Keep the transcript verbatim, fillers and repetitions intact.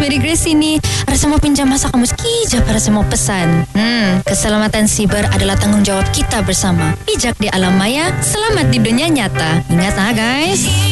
Mary Grace ini. Ada semua pinjam masa kamu sekejap para semua pesan. Hmm, keselamatan siber adalah tanggungjawab kita bersama. Bijak di alam maya, selamat di dunia nyata. Ingat ah guys.